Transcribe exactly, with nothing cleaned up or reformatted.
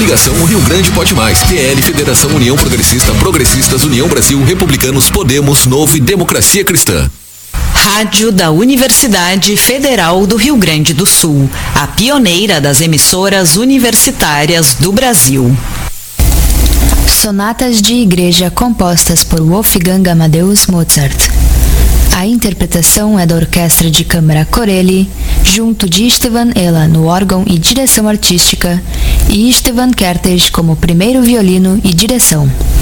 Coligação Rio Grande Pode Mais. P L, Federação União Progressista, Progressistas, União Brasil, Republicanos, Podemos, Novo e Democracia Cristã. Rádio da Universidade Federal do Rio Grande do Sul, a pioneira das emissoras universitárias do Brasil. Sonatas de igreja compostas por Wolfgang Amadeus Mozart. A interpretação é da Orquestra de Câmara Corelli, junto de Istvan Ela no órgão e direção artística, e Istvan Kertész como primeiro violino e direção.